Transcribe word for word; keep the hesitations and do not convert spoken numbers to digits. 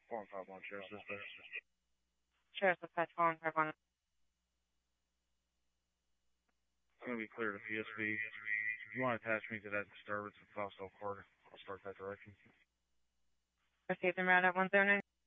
four and five one, Sheriff's Dispatch. Sheriff's Dispatch, four and five one. I'm going to be clear to P S B. If you want to attach me to that disturbance in Fausto Court, I'll start that direction. Received and route at one zero nine.